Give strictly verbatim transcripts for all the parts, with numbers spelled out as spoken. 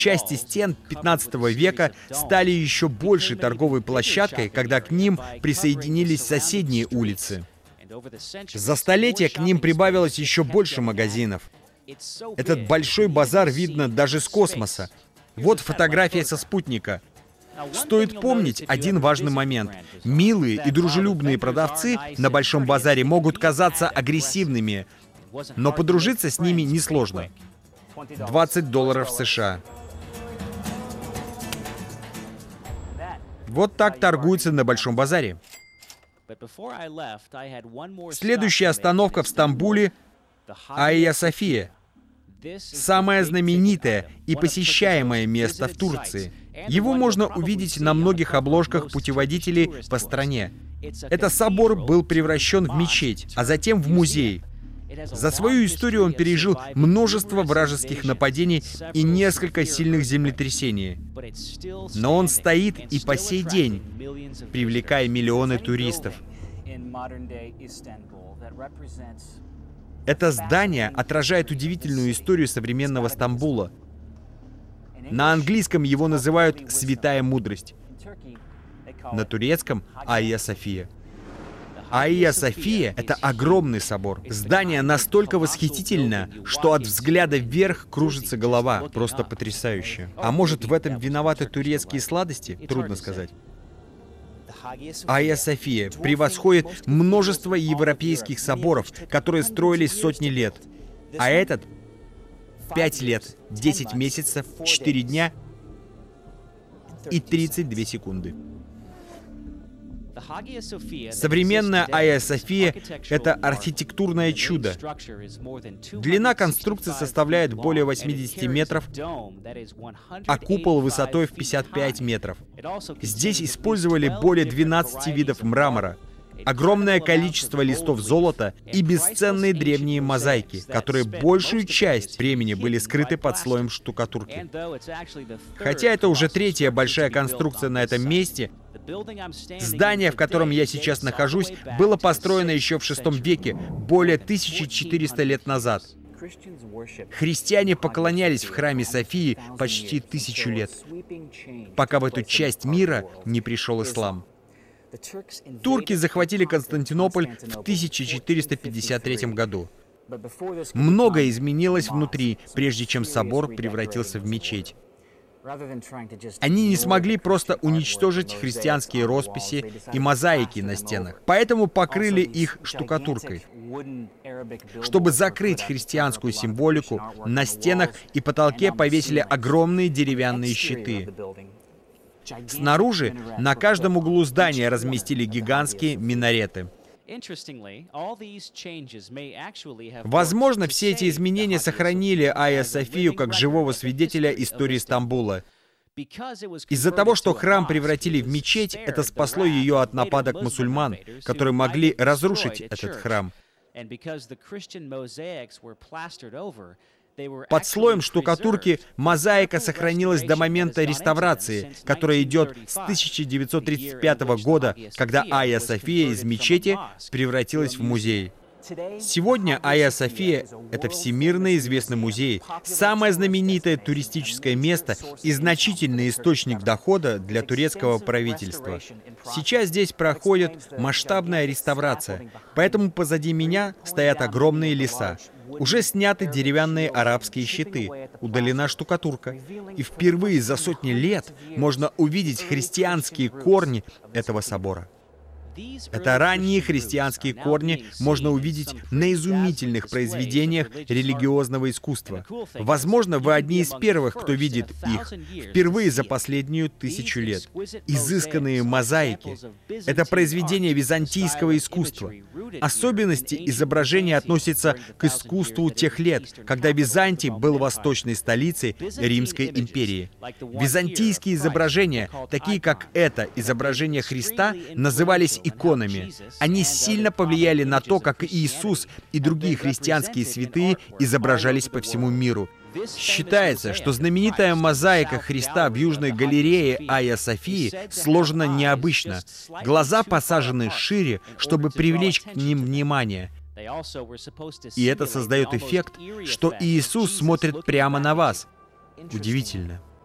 Части стен пятнадцатого века стали еще большей торговой площадкой, когда к ним присоединились соседние улицы. За столетия к ним прибавилось еще больше магазинов. Этот большой базар видно даже с космоса. Вот фотография со спутника. Стоит помнить один важный момент. Милые и дружелюбные продавцы на Большом базаре могут казаться агрессивными, но подружиться с ними несложно. двадцать долларов США. Вот так торгуются на Большом базаре. Следующая остановка в Стамбуле — Айя София. Самое знаменитое и посещаемое место в Турции. Его можно увидеть на многих обложках путеводителей по стране. Этот собор был превращен в мечеть, а затем в музей. За свою историю он пережил множество вражеских нападений и несколько сильных землетрясений. Но он стоит и по сей день, привлекая миллионы туристов. Это здание отражает удивительную историю современного Стамбула. На английском его называют «Святая мудрость», на турецком — Айя София. Айя София — это огромный собор. Здание настолько восхитительно, что от взгляда вверх кружится голова. Просто потрясающе. А может, в этом виноваты турецкие сладости? Трудно сказать. Айя София превосходит множество европейских соборов, которые строились сотни лет. А этот — пять лет, десять месяцев, четыре дня и тридцать две секунды. Современная Айя София — это архитектурное чудо. Длина конструкции составляет более восьмидесяти метров, а купол высотой в пятьдесят пять метров. Здесь использовали более двенадцати видов мрамора, огромное количество листов золота и бесценные древние мозаики, которые большую часть времени были скрыты под слоем штукатурки. Хотя это уже третья большая конструкция на этом месте, здание, в котором я сейчас нахожусь, было построено еще в шестом веке, более тысячи четырёхсот лет назад. Христиане поклонялись в храме Софии почти тысячу лет, пока в эту часть мира не пришел ислам. Турки захватили Константинополь в тысяча четыреста пятьдесят третьем году. Многое изменилось внутри, прежде чем собор превратился в мечеть. Они не смогли просто уничтожить христианские росписи и мозаики на стенах, поэтому покрыли их штукатуркой. Чтобы закрыть христианскую символику, на стенах и потолке повесили огромные деревянные щиты. Снаружи на каждом углу здания разместили гигантские минареты. Возможно, все эти изменения сохранили Айя Софию как живого свидетеля истории Стамбула. Из-за того, что храм превратили в мечеть, это спасло ее от нападок мусульман, которые могли разрушить этот храм. Под слоем штукатурки мозаика сохранилась до момента реставрации, которая идет с тысяча девятьсот тридцать пятого года, когда Айя София из мечети превратилась в музей. Сегодня Айя София — это всемирно известный музей, самое знаменитое туристическое место и значительный источник дохода для турецкого правительства. Сейчас здесь проходит масштабная реставрация, поэтому позади меня стоят огромные леса. Уже сняты деревянные арабские щиты, удалена штукатурка, и впервые за сотни лет можно увидеть христианские корни этого собора. Это ранние христианские корни можно увидеть на изумительных произведениях религиозного искусства. Возможно, вы одни из первых, кто видит их, впервые за последнюю тысячу лет. Изысканные мозаики — это произведения византийского искусства. Особенности изображения относятся к искусству тех лет, когда Византий был восточной столицей Римской империи. Византийские изображения, такие как это изображение Христа, назывались иконами. Они сильно повлияли на то, как Иисус и другие христианские святые изображались по всему миру. Считается, что знаменитая мозаика Христа в Южной галерее Айя Софии сложена необычно. Глаза посажены шире, чтобы привлечь к ним внимание. И это создает эффект, что Иисус смотрит прямо на вас. Удивительно.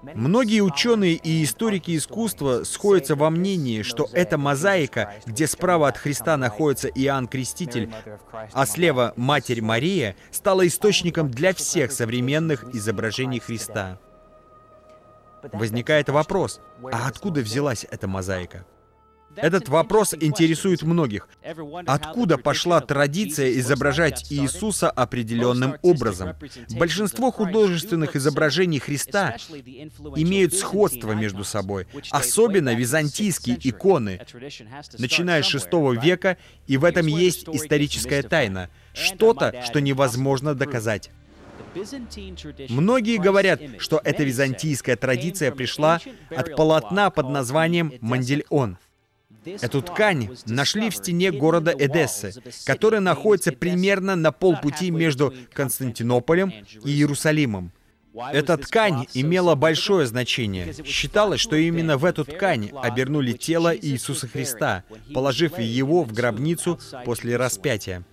Многие ученые и историки искусства сходятся во мнении, что эта мозаика, где справа от Христа находится Иоанн Креститель, а слева Матерь Мария, стала источником для всех современных изображений Христа. Возникает вопрос, а откуда взялась эта мозаика? Этот вопрос интересует многих. Откуда пошла традиция изображать Иисуса определенным образом? Большинство художественных изображений Христа имеют сходство между собой, особенно византийские иконы, начиная с шестого века, и в этом есть историческая тайна, что-то, что невозможно доказать. Многие говорят, что эта византийская традиция пришла от полотна под названием «Мандельон». Эту ткань нашли в стене города Эдессы, который находится примерно на полпути между Константинополем и Иерусалимом. Эта ткань имела большое значение. Считалось, что именно в эту ткань обернули тело Иисуса Христа, положив его в гробницу после распятия.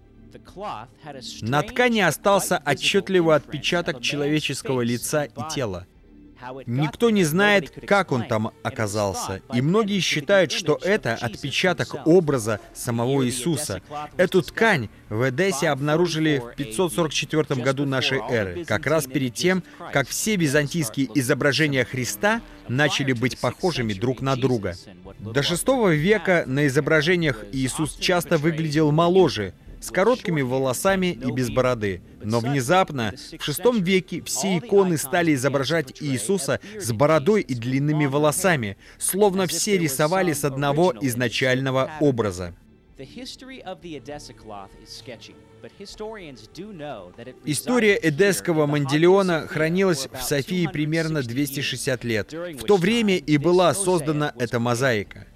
На ткани остался отчетливый отпечаток человеческого лица и тела. Никто не знает, как он там оказался, и многие считают, что это отпечаток образа самого Иисуса. Эту ткань в Эдессе обнаружили в пятьсот сорок четвёртом году нашей эры, как раз перед тем, как все византийские изображения Христа начали быть похожими друг на друга. До шестого века на изображениях Иисус часто выглядел моложе, с короткими волосами и без бороды. Но внезапно, в шестом веке, все иконы стали изображать Иисуса с бородой и длинными волосами, словно все рисовали с одного изначального образа. История эдесского Мандельона хранилась в Софии примерно двести шестьдесят лет. В то время и была создана эта мозаика.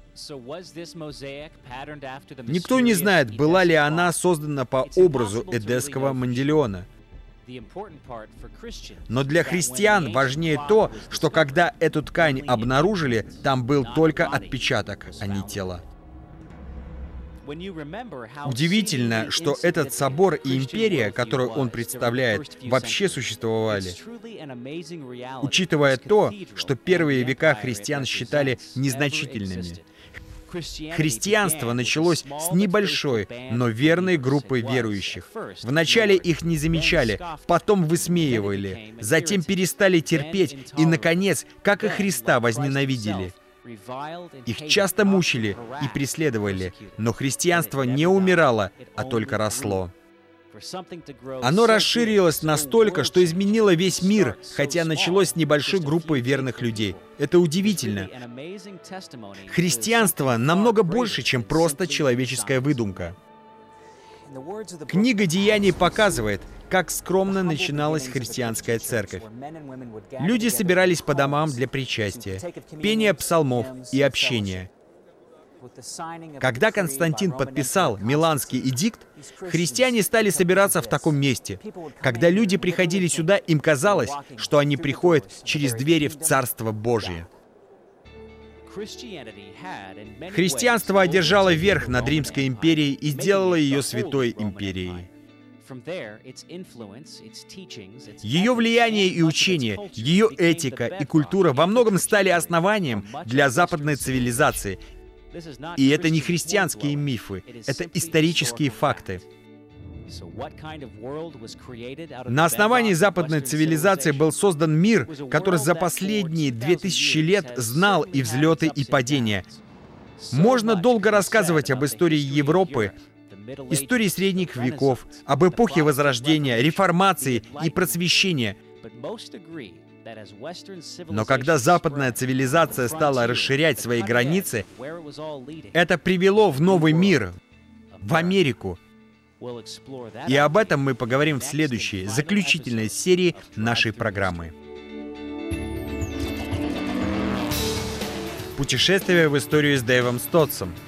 Никто не знает, была ли она создана по образу эдесского Мандельона. Но для христиан важнее то, что когда эту ткань обнаружили, там был только отпечаток, а не тело. Удивительно, что этот собор и империя, которую он представляет, вообще существовали. Учитывая то, что первые века христиан считали незначительными. Христианство началось с небольшой, но верной группы верующих. Вначале их не замечали, потом высмеивали, затем перестали терпеть и, наконец, как и Христа, возненавидели. Их часто мучили и преследовали, но христианство не умирало, а только росло. Оно расширилось настолько, что изменило весь мир, хотя началось с небольшой группы верных людей. Это удивительно. Христианство намного больше, чем просто человеческая выдумка. Книга Деяний показывает, как скромно начиналась христианская церковь. Люди собирались по домам для причастия, пения псалмов и общения. Когда Константин подписал Миланский эдикт, христиане стали собираться в таком месте. Когда люди приходили сюда, им казалось, что они приходят через двери в Царство Божие. Христианство одержало верх над Римской империей и сделало ее святой империей. Ее влияние и учение, ее этика и культура во многом стали основанием для западной цивилизации. И это не христианские мифы, это исторические факты. На основании западной цивилизации был создан мир, который за последние две тысячи лет знал и взлеты, и падения. Можно долго рассказывать об истории Европы, истории средних веков, об эпохе Возрождения, Реформации и Просвещения. Но когда западная цивилизация стала расширять свои границы, это привело в новый мир, в Америку. И об этом мы поговорим в следующей, заключительной серии нашей программы. Путешествие в историю с Дэйвом Стотсом.